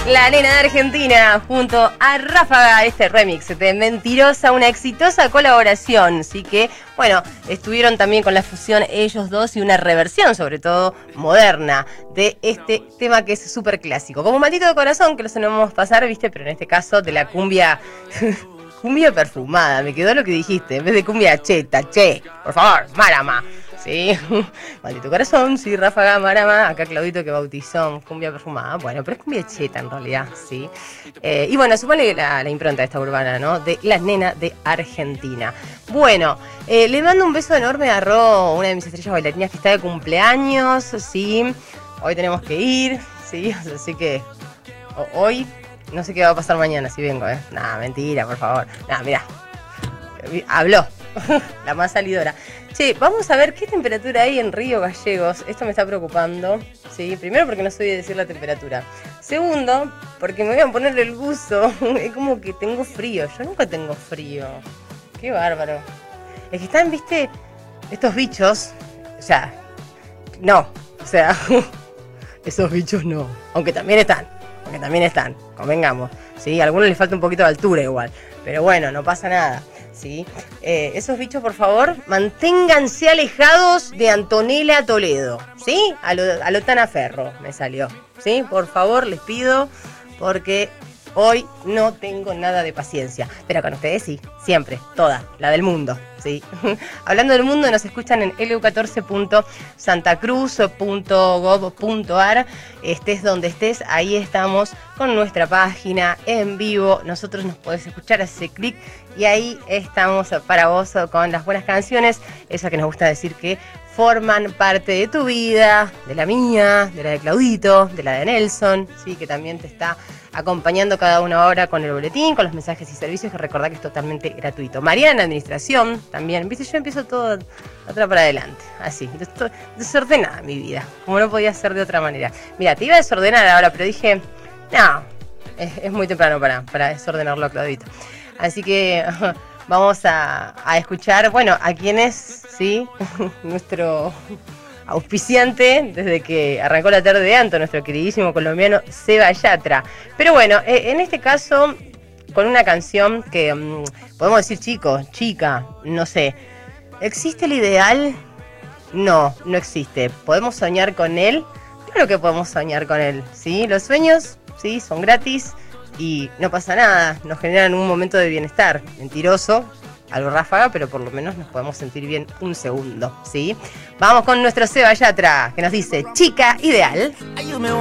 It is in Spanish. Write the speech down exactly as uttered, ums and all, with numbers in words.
La nena de Argentina junto a Ráfaga, este remix de Mentirosa, una exitosa colaboración. Así que, bueno, estuvieron también con la fusión ellos dos y una reversión, sobre todo moderna, de este tema que es súper clásico. Como Maldito de Corazón, que lo solemos pasar, ¿viste? Pero en este caso de la cumbia... cumbia perfumada, me quedó lo que dijiste. En vez de cumbia cheta, che, por favor, Marama. Sí, Maldito Corazón, sí, Ráfaga, Marama, acá Claudito que bautizó cumbia perfumada, bueno, pero es cumbia cheta en realidad, sí. Eh, y bueno, supone la, la impronta de esta urbana, ¿no? De La Nena de Argentina. Bueno, eh, le mando un beso enorme a Ro, una de mis estrellas bailarinas que está de cumpleaños, sí. Hoy tenemos que ir, sí, así que hoy no sé qué va a pasar mañana si vengo, ¿eh? Nah, mentira, por favor. Nah, mirá, habló, la más salidora. Che, vamos a ver qué temperatura hay en Río Gallegos. Esto me está preocupando, ¿sí? Primero porque no soy de decir la temperatura. Segundo, porque me voy a poner el buzo. Es como que tengo frío. Yo nunca tengo frío. Qué bárbaro. Es que están, viste, estos bichos. O sea, no. O sea, esos bichos no. Aunque también están. Aunque también están. Convengamos. ¿Sí? A algunos les falta un poquito de altura igual. Pero bueno, no pasa nada. ¿Sí? Eh, esos bichos, por favor, manténganse alejados de Antonella Toledo, ¿sí? A lo, a lo Tanaferro me salió, ¿sí? Por favor, les pido, porque hoy no tengo nada de paciencia. Pero con ustedes sí, siempre, toda, la del mundo, ¿sí? Hablando del mundo, nos escuchan en elu catorce punto santacruz punto gov punto ar. Estés donde estés, ahí estamos con nuestra página en vivo. Nosotros nos podés escuchar, hace clic y ahí estamos para vos con las buenas canciones, esas que nos gusta decir que forman parte de tu vida, de la mía, de la de Claudito, de la de Nelson, sí, que también te está acompañando cada una hora con el boletín, con los mensajes y servicios, que recordá que es totalmente gratuito. Mariana en la administración también, viste, yo empiezo todo otra para adelante, así, desordenada mi vida, como no podía ser de otra manera. Mira, te iba a desordenar ahora, pero dije, no, es, es muy temprano para, para desordenarlo a Claudito. Así que vamos a, a escuchar, bueno, a quien es, sí, nuestro auspiciante desde que arrancó la tarde de Anto, nuestro queridísimo colombiano Seba Yatra. Pero bueno, eh, en este caso, con una canción que um, podemos decir chico, chica, no sé, ¿existe el ideal? No, no existe. ¿Podemos soñar con él? Claro que podemos soñar con él, ¿sí? Los sueños, sí, son gratis. Y no pasa nada, nos generan un momento de bienestar. Mentiroso, algo Ráfaga, pero por lo menos nos podemos sentir bien un segundo, ¿sí? Vamos con nuestro Seba Yatra, que nos dice, chica ideal.